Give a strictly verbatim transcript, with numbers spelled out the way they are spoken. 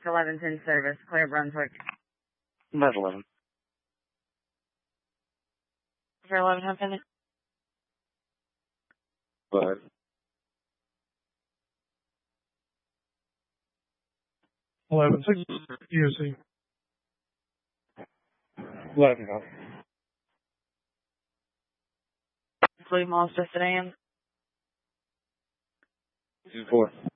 eleven ten service, Clear Brunswick. About eleven. For eleven, how can I? But eleven six U C. eleven, copy. Blue Monster Sedan. Two four.